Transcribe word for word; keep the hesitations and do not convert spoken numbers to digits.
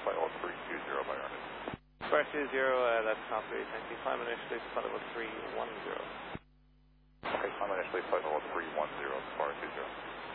flight level three two zero by earnest. Square two zero, uh, that's copy. Thank you. Climb initially, flight level three one zero. Okay, climb initially, flight level three one zero, Square two zero.